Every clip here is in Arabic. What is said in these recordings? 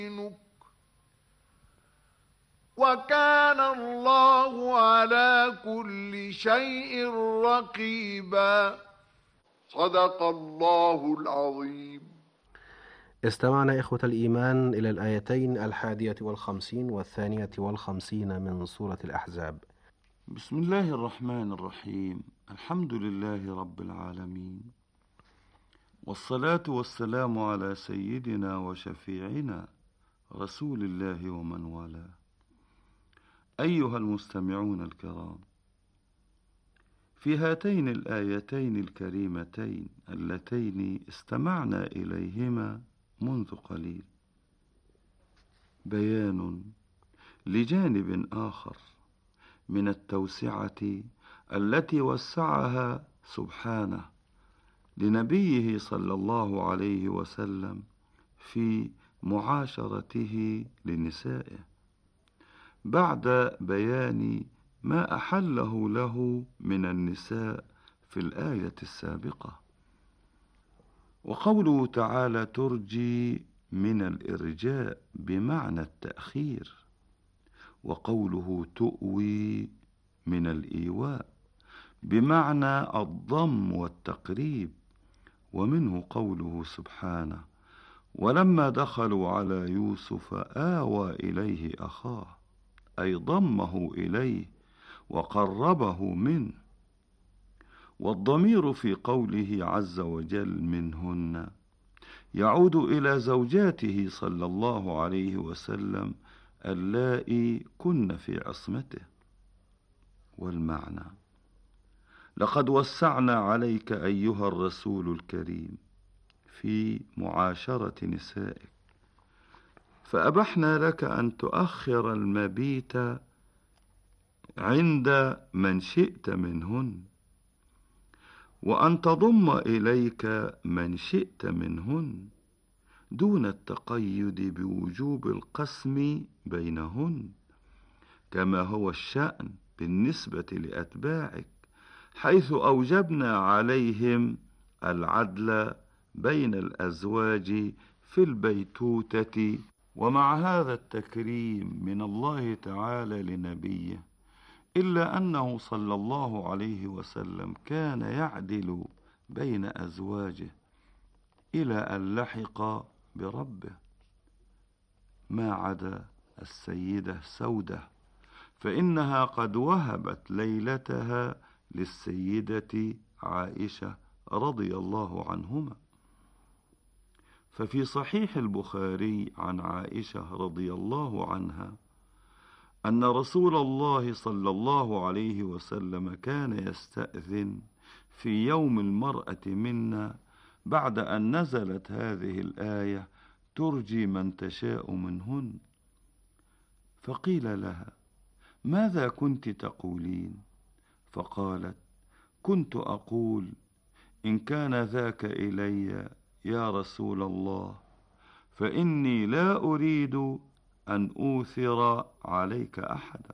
وكان الله على كل شيء رقيبا. صدق الله العظيم. استمعنا إخوة الإيمان إلى الآيتين 51 و52 من سورة الأحزاب. بسم الله الرحمن الرحيم. الحمد لله رب العالمين، والصلاة والسلام على سيدنا وشفيعنا رسول الله ومن والاه. أيها المستمعون الكرام، في هاتين الآيتين الكريمتين اللتين استمعنا إليهما منذ قليل بيان لجانب آخر من التوسعة التي وسعها سبحانه لنبيه صلى الله عليه وسلم في معاشرته لنسائه، بعد بيان ما أحله له من النساء في الآية السابقة. وقوله تعالى ترجي من الإرجاء بمعنى التأخير، وقوله تؤوي من الإيواء بمعنى الضم والتقريب. ومنه قوله سبحانه ولما دخلوا على يوسف آوى إليه أخاه، أي ضمه إليه وقربه منه. والضمير في قوله عز وجل منهن يعود إلى زوجاته صلى الله عليه وسلم اللائي كن في عصمته. والمعنى لقد وسعنا عليك أيها الرسول الكريم في معاشرة نسائك، فأبحنا لك أن تؤخر المبيت عند من شئت منهن، وأن تضم إليك من شئت منهن دون التقيد بوجوب القسم بينهن، كما هو الشأن بالنسبة لأتباعك، حيث أوجبنا عليهم العدل بين الأزواج في البيتوتة. ومع هذا التكريم من الله تعالى لنبيه، إلا أنه صلى الله عليه وسلم كان يعدل بين أزواجه إلى أن لحق بربه، ما عدا السيدة سودة، فإنها قد وهبت ليلتها للسيدة عائشة رضي الله عنهما. ففي صحيح البخاري عن عائشة رضي الله عنها أن رسول الله صلى الله عليه وسلم كان يستأذن في يوم المرأة منا بعد أن نزلت هذه الآية ترجي من تشاء منهن، فقيل لها ماذا كنت تقولين؟ فقالت كنت أقول إن كان ذاك إلي يا رسول الله فإني لا أريد أن أوثر عليك أحدا.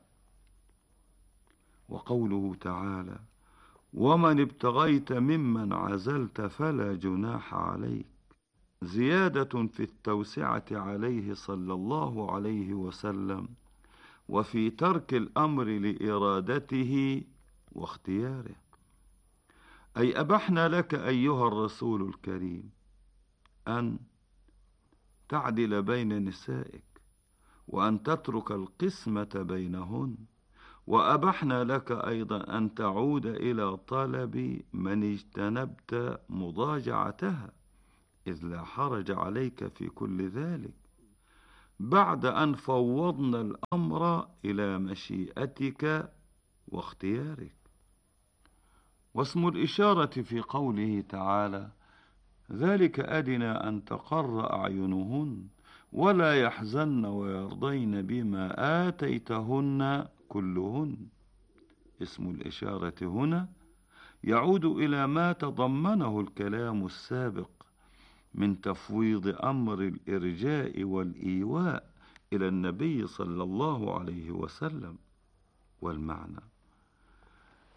وقوله تعالى ومن ابتغيت ممن عزلت فلا جناح عليك، زيادة في التوسعة عليه صلى الله عليه وسلم، وفي ترك الأمر لإرادته واختياره. أي أبحنا لك أيها الرسول الكريم أن تعدل بين نسائك، وأن تترك القسمة بينهن، وأبحنا لك أيضا أن تعود إلى طلب من اجتنبت مضاجعتها، إذ لا حرج عليك في كل ذلك، بعد أن فوضنا الأمر إلى مشيئتك واختيارك. واسم الإشارة في قوله تعالى ذلك أدنى أن تقر أعينهن ولا يحزن ويرضين بما آتيتهن كلهن. اسم الإشارة هنا يعود إلى ما تضمنه الكلام السابق من تفويض أمر الإرجاء والإيواء إلى النبي صلى الله عليه وسلم. والمعنى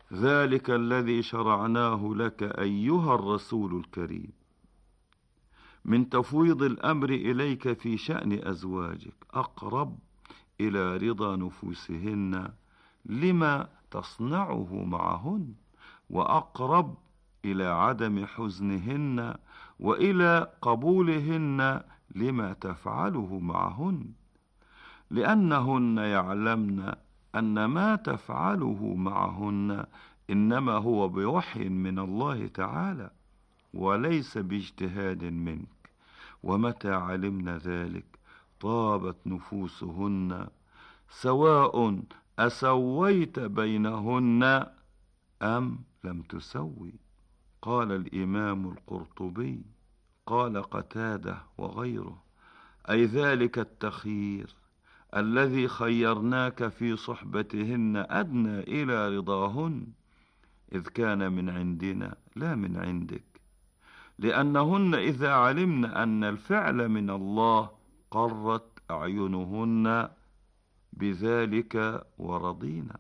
ذلك الذي شرعناه لك أيها الرسول الكريم من تفويض الأمر إليك في شأن أزواجك أقرب إلى رضا نفوسهن لما تصنعه معهن، وأقرب إلى عدم حزنهن وإلى قبولهن لما تفعله معهن، لأنهن يعلمن أن ما تفعله معهن إنما هو بوحي من الله تعالى وليس باجتهاد منك. ومتى علمن ذلك طابت نفوسهن، سواء أسويت بينهن أم لم تسوي. قال الإمام القرطبي قال قتادة وغيره: أي ذلك التخيير الذي خيرناك في صحبتهن أدنى إلى رضاهن، إذ كان من عندنا لا من عندك، لأنهن إذا علمن أن الفعل من الله قرت أعينهن بذلك ورضينا.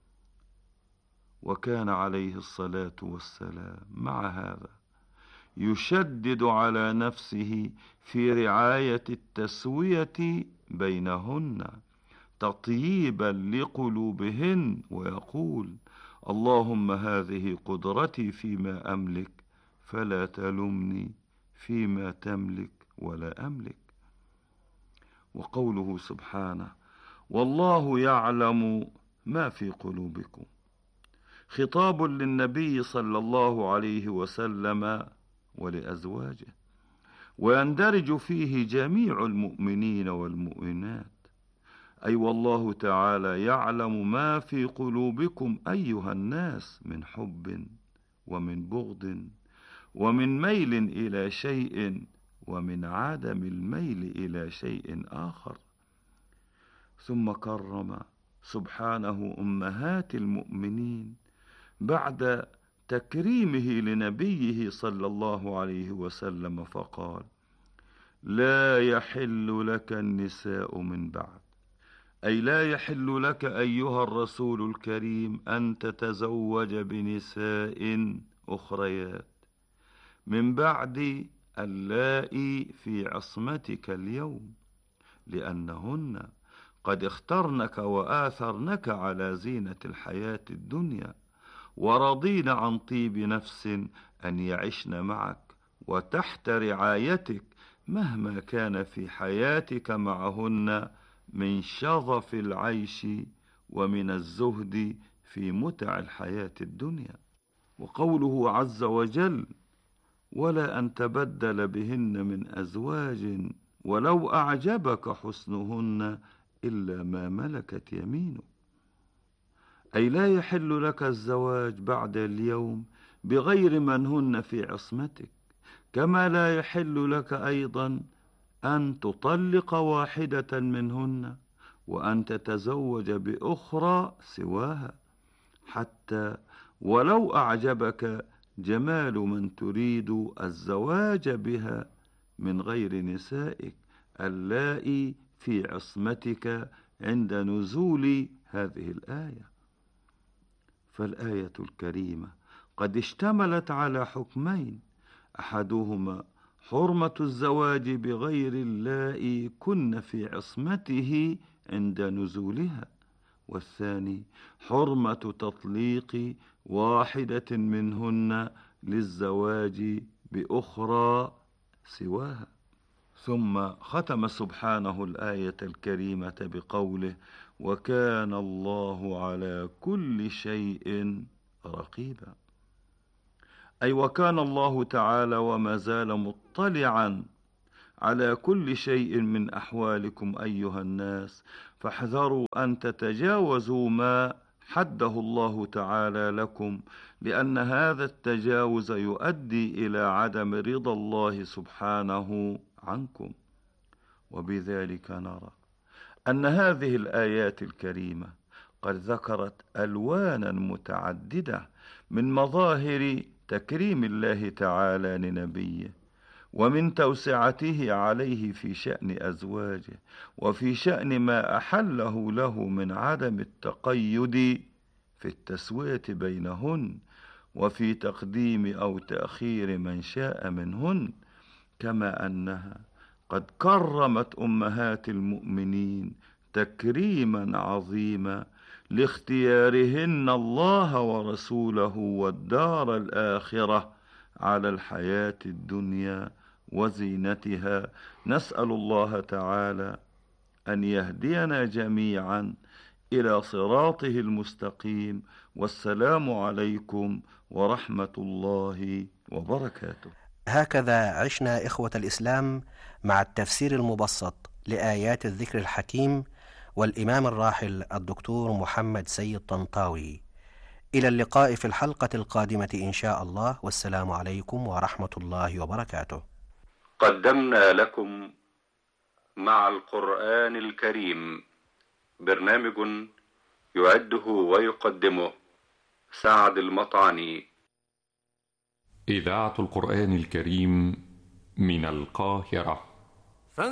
وكان عليه الصلاة والسلام مع هذا يشدد على نفسه في رعاية التسوية بينهن تطييبا لقلوبهن، ويقول: اللهم هذه قدرتي فيما أملك فلا تلمني فيما تملك ولا أملك. وقوله سبحانه: والله يعلم ما في قلوبكم، خطاب للنبي صلى الله عليه وسلم ولأزواجه، ويندرج فيه جميع المؤمنين والمؤمنات. أي والله تعالى يعلم ما في قلوبكم أيها الناس من حب ومن بغض ومن ميل إلى شيء ومن عدم الميل إلى شيء آخر. ثم كرم سبحانه أمهات المؤمنين بعد تكريمه لنبيه صلى الله عليه وسلم فقال: لا يحل لك النساء من بعد، أي لا يحل لك أيها الرسول الكريم أن تتزوج بنساء أخريات من بعد اللائي في عصمتك اليوم، لأنهن قد اخترنك وآثرنك على زينة الحياة الدنيا، ورضين عن طيب نفس أن يعشن معك وتحت رعايتك مهما كان في حياتك معهن من شظف العيش ومن الزهد في متع الحياة الدنيا. وقوله عز وجل: ولا أن تبدل بهن من أزواج ولو أعجبك حسنهن إلا ما ملكت يمينك، أي لا يحل لك الزواج بعد اليوم بغير من هن في عصمتك، كما لا يحل لك أيضا أن تطلق واحدة منهن وأن تتزوج بأخرى سواها، حتى ولو أعجبك جمال من تريد الزواج بها من غير نسائك اللائي في عصمتك عند نزول هذه الآية. فالآية الكريمة قد اشتملت على حكمين: أحدهما حرمة الزواج بغير اللائي كن في عصمته عند نزولها، والثاني حرمة تطليق واحدة منهن للزواج بأخرى سواها. ثم ختم سبحانه الآية الكريمة بقوله: وكان الله على كل شيء رقيبا، أي وكان الله تعالى وما زال مطلعا على كل شيء من أحوالكم أيها الناس، فاحذروا أن تتجاوزوا ما حده الله تعالى لكم، لأن هذا التجاوز يؤدي إلى عدم رضا الله سبحانه عنكم. وبذلك نرى أن هذه الآيات الكريمة قد ذكرت ألوانا متعددة من مظاهر تكريم الله تعالى لنبيه، ومن توسعته عليه في شأن أزواجه، وفي شأن ما أحله له من عدم التقيد في التسوية بينهن، وفي تقديم أو تأخير من شاء منهن، كما أنها قد كرمت أمهات المؤمنين تكريما عظيما لاختيارهن الله ورسوله والدار الآخرة على الحياة الدنيا وزينتها. نسأل الله تعالى أن يهدينا جميعا إلى صراطه المستقيم. والسلام عليكم ورحمة الله وبركاته. هكذا عشنا إخوة الإسلام مع التفسير المبسط لآيات الذكر الحكيم والإمام الراحل الدكتور محمد سيد طنطاوي. إلى اللقاء في الحلقة القادمة إن شاء الله، والسلام عليكم ورحمة الله وبركاته. قدمنا لكم مع القرآن الكريم برنامج يعده ويقدمه سعد المطعني. إذاعة القرآن الكريم من القاهرة.